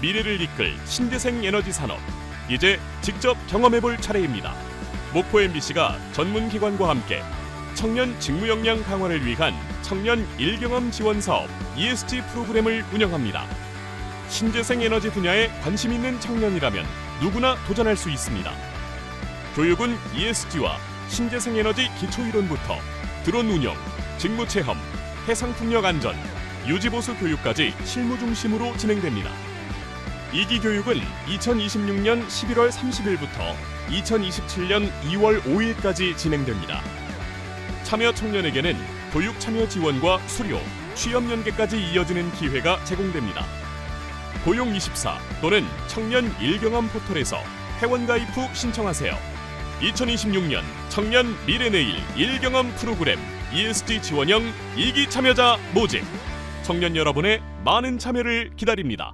미래를 이끌 신재생 에너지 산업. 이제 직접 경험해볼 차례입니다. 목포 MBC가 전문기관과 함께 청년 직무 역량 강화를 위한 청년 일경험 지원 사업 ESG 프로그램을 운영합니다. 신재생 에너지 분야에 관심 있는 청년이라면 누구나 도전할 수 있습니다. 교육은 ESG와 신재생 에너지 기초이론부터 드론 운영, 직무 체험, 해상 풍력 안전, 유지보수 교육까지 실무 중심으로 진행됩니다. 2기 교육은 2026년 11월 30일부터 2027년 2월 5일까지 진행됩니다. 참여 청년에게는 교육 참여 지원과 수료, 취업 연계까지 이어지는 기회가 제공됩니다. 고용24 또는 청년 일경험 포털에서 회원 가입 후 신청하세요. 2026년 청년 미래내일 일경험 프로그램 ESG 지원형 2기 참여자 모집. 청년 여러분의 많은 참여를 기다립니다.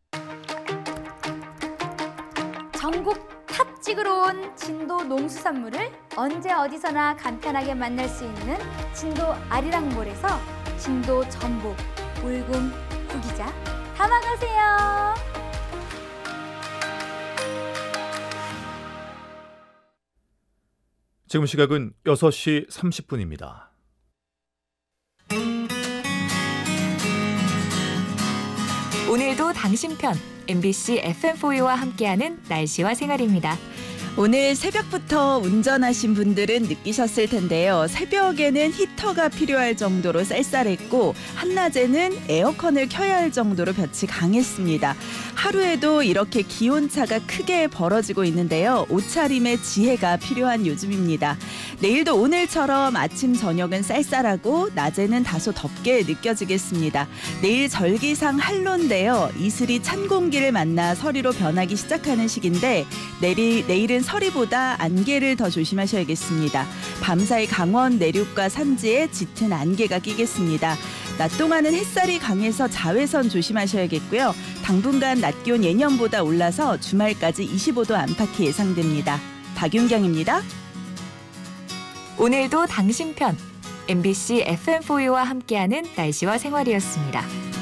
전국 탑 찍으러 온 진도 농수산물을 언제 어디서나 간편하게 만날 수 있는 진도 아리랑몰에서 진도 전복, 울금, 구기자 담아가세요. 지금 시각은 6시 30분입니다. 오늘도 당신 편 MBC FM4U와 함께하는 날씨와 생활입니다. 오늘 새벽부터 운전하신 분들은 느끼셨을 텐데요. 새벽에는 히터가 필요할 정도로 쌀쌀했고 한낮에는 에어컨을 켜야 할 정도로 볕이 강했습니다. 하루에도 이렇게 기온차가 크게 벌어지고 있는데요. 옷차림의 지혜가 필요한 요즘입니다. 내일도 오늘처럼 아침 저녁은 쌀쌀하고 낮에는 다소 덥게 느껴지겠습니다. 내일 절기상 한로인데요. 이슬이 찬 공기를 만나 서리로 변하기 시작하는 시기인데 내일은 서리보다 안개를 더 조심하셔야겠습니다. 밤사이 강원 내륙과 산지에 짙은 안개가 끼겠습니다. 낮 동안은 햇살이 강해서 자외선 조심하셔야겠고요. 당분간 낮 기온 예년보다 올라서 주말까지 25도 안팎이 예상됩니다. 박윤경입니다. 오늘도 당신 편 MBC FM4U와 함께하는 날씨와 생활이었습니다.